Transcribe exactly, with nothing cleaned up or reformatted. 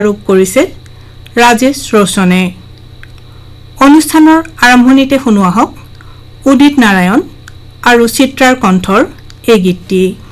আৰোপ কৰিছে ৰাজেশ ৰোশনে। অনুষ্ঠানৰ আৰম্ভণিতে শুনোৱা হওক উদিত নাৰায়ণ আৰু চিত্ৰাৰ কণ্ঠৰ এই গীতটি।